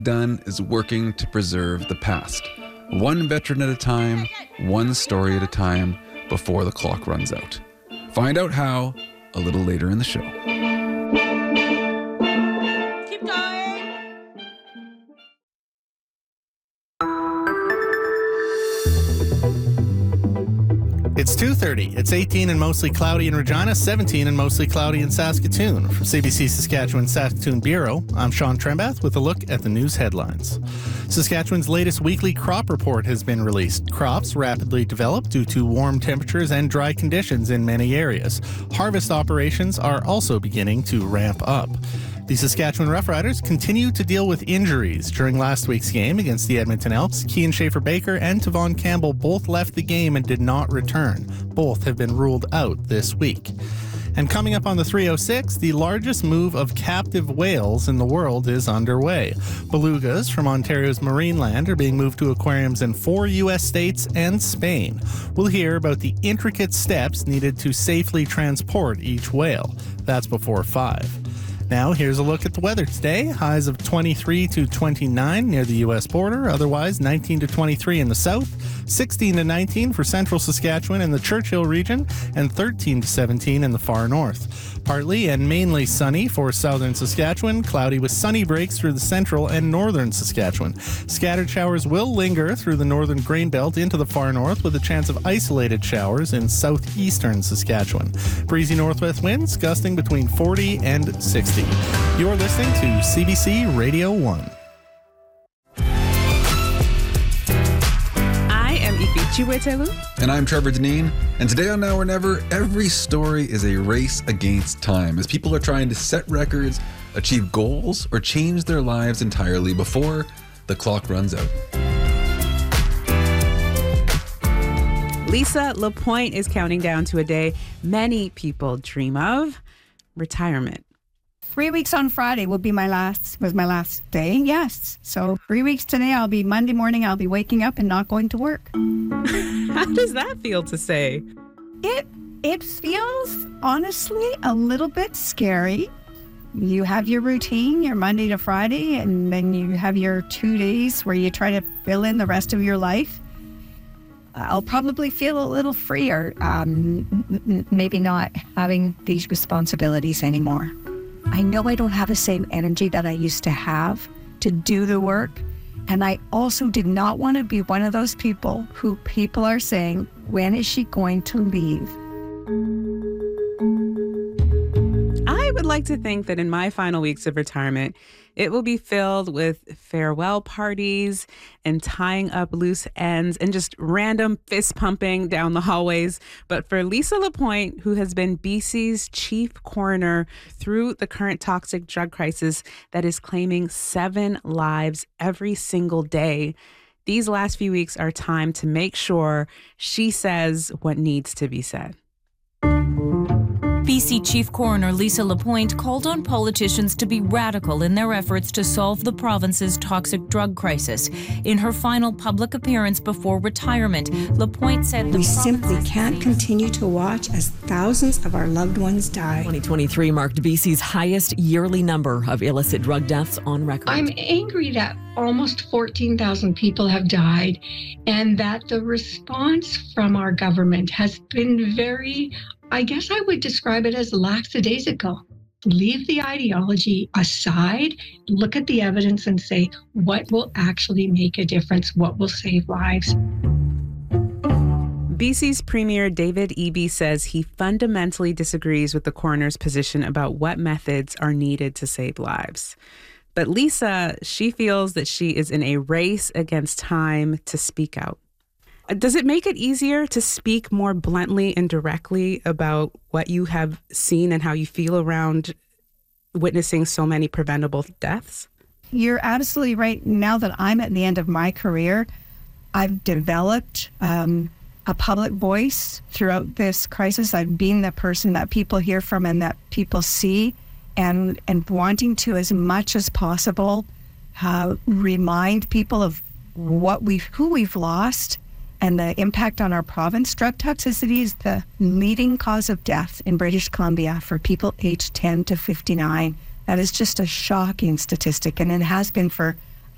done is working to preserve the past. One veteran at a time, one story at a time, before the clock runs out. Find out how a little later in the show. Keep going. It's 2:30. It's 18 and mostly cloudy in Regina, 17 and mostly cloudy in Saskatoon. From CBC Saskatchewan Saskatoon Bureau, I'm Sean Trembath with a look at the news headlines. Saskatchewan's latest weekly crop report has been released. Crops rapidly develop due to warm temperatures and dry conditions in many areas. Harvest operations are also beginning to ramp up. The Saskatchewan Roughriders continue to deal with injuries. During last week's game against the Edmonton Elks, Cian Schaefer-Baker and Tavon Campbell both left the game and did not return. Both have been ruled out this week. And coming up on the 306, the largest move of captive whales in the world is underway. Belugas from Ontario's Marineland are being moved to aquariums in 4 U.S. states and Spain. We'll hear about the intricate steps needed to safely transport each whale. That's before 5. Now, here's a look at the weather today. Highs of 23 to 29 near the U.S. border. Otherwise, 19 to 23 in the south, 16 to 19 for central Saskatchewan and the Churchill region, and 13 to 17 in the far north. Partly and mainly sunny for southern Saskatchewan, cloudy with sunny breaks through the central and northern Saskatchewan. Scattered showers will linger through the northern grain belt into the far north with a chance of isolated showers in southeastern Saskatchewan. Breezy northwest winds gusting between 40 and 60. You're listening to CBC Radio 1. I am Ifichi Wetelu. And I'm Trevor Deneen. And today on Now or Never, every story is a race against time as people are trying to set records, achieve goals, or change their lives entirely before the clock runs out. Lisa Lapointe is counting down to a day many people dream of: retirement. 3 weeks on Friday was my last day. Yes. So 3 weeks today, Monday morning, I'll be waking up and not going to work. How does that feel to say? It feels, honestly, a little bit scary. You have your routine, your Monday to Friday, and then you have your 2 days where you try to fill in the rest of your life. I'll probably feel a little freer, maybe not having these responsibilities anymore. I know I don't have the same energy that I used to have to do the work. And I also did not want to be one of those people who people are saying, when is she going to leave? I would like to think that in my final weeks of retirement, it will be filled with farewell parties and tying up loose ends and just random fist pumping down the hallways. But for Lisa Lapointe, who has been BC's chief coroner through the current toxic drug crisis that is claiming 7 lives every single day, these last few weeks are time to make sure she says what needs to be said. BC Chief Coroner Lisa Lapointe called on politicians to be radical in their efforts to solve the province's toxic drug crisis. In her final public appearance before retirement, Lapointe said we simply can't continue to watch as thousands of our loved ones die. 2023 marked BC's highest yearly number of illicit drug deaths on record. I'm angry that almost 14,000 people have died and that the response from our government has been very, I guess I would describe it as lackadaisical. Leave the ideology aside, look at the evidence and say, what will actually make a difference? What will save lives? BC's Premier David Eby says he fundamentally disagrees with the coroner's position about what methods are needed to save lives. But Lisa, she feels that she is in a race against time to speak out. Does it make it easier to speak more bluntly and directly about what you have seen and how you feel around witnessing so many preventable deaths? You're absolutely right. Now that I'm at the end of my career, I've developed a public voice throughout this crisis. I've been the person that people hear from and that people see, and wanting to, as much as possible, remind people of who we've lost and the impact on our province. Drug toxicity is the leading cause of death in British Columbia for people aged 10 to 59. That is just a shocking statistic, and it has been for